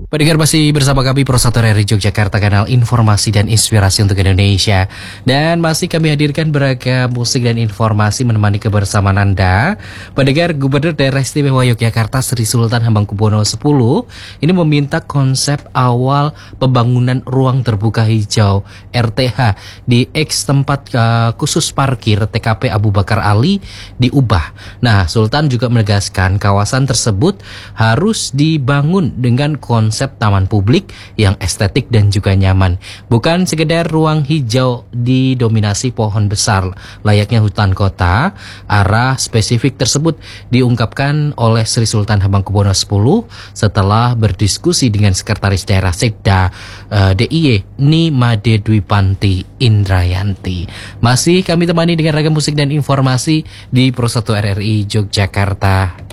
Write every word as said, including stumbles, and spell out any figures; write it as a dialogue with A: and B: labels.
A: Pendengar masih bersama kami Pro satu R R I Yogyakarta, kanal informasi dan inspirasi untuk Indonesia. Dan masih kami hadirkan beragam musik dan informasi menemani kebersamaan Anda. Pendengar, Gubernur Daerah Istimewa Yogyakarta Sri Sultan Hamengkubuwono X ini meminta konsep awal pembangunan ruang terbuka hijau R T H di X tempat uh, khusus parkir T K P Abu Bakar Ali diubah. Nah, Sultan juga menegaskan kawasan tersebut harus dibangun dengan konsep konsep taman publik yang estetik dan juga nyaman. Bukan sekedar ruang hijau didominasi pohon besar layaknya hutan kota. Arah spesifik tersebut diungkapkan oleh Sri Sultan Hamengkubuwono X setelah berdiskusi dengan Sekretaris Daerah Sekda uh, D I Y Nimade Dwipanti Indrayanti. Masih kami temani dengan ragam musik dan informasi di Pro satu R R I Yogyakarta.